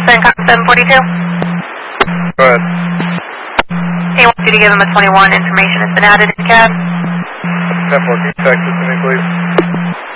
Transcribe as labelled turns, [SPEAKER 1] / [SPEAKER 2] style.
[SPEAKER 1] FinCom 742.
[SPEAKER 2] Go ahead.
[SPEAKER 1] He wants you to give him a 21. Information has been added in CAD.
[SPEAKER 2] 1014, text it to me, please.